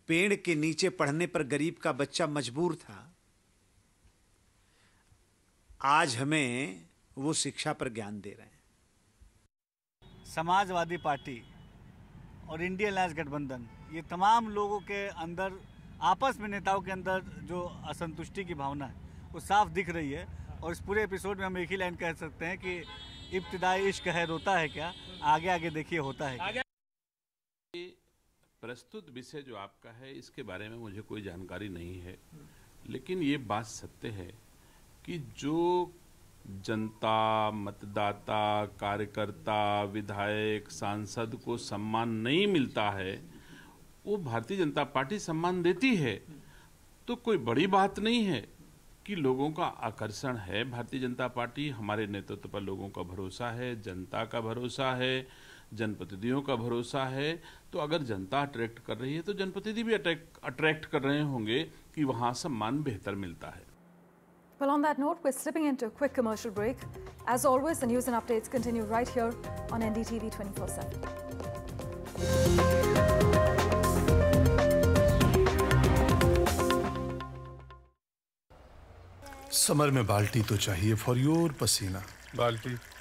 पेड़ के नीचे पढ़ने पर गरीब का बच्चा मजबूर था, आज हमें वो शिक्षा पर ज्ञान दे रहे हैं। समाजवादी पार्टी और इंडियन अलायंस गठबंधन, ये तमाम लोगों के अंदर, आपस में नेताओं के अंदर जो असंतुष्टि की भावना है वो साफ दिख रही है। और इस पूरे एपिसोड में हम एक ही लाइन कह सकते हैं कि इब्तिदाई इश्क है रोता है क्या, आगे आगे देखिए होता है क्या। प्रस्तुत विषय जो आपका है इसके बारे में मुझे कोई जानकारी नहीं है, लेकिन ये बात सत्य है कि जो जनता, मतदाता, कार्यकर्ता, विधायक, सांसद को सम्मान नहीं मिलता है वो भारतीय जनता पार्टी सम्मान देती है। तो कोई बड़ी बात नहीं है कि लोगों का आकर्षण है भारतीय जनता पार्टी। हमारे नेतृत्व पर लोगों का भरोसा है, जनता का भरोसा है, जनप्रतिनिधियों का भरोसा है। तो अगर जनता अट्रैक्ट कर रही है तो जनप्रतिनिधि भी अट्रैक्ट कर रहे होंगे कि वहाँ सम्मान बेहतर मिलता है। Well, on that note, we're slipping into a quick commercial break. As always, the news and updates continue right here on NDTV 24/7. Summer में बाल्टी तो चाहिए फॉर योर पसीना। बाल्टी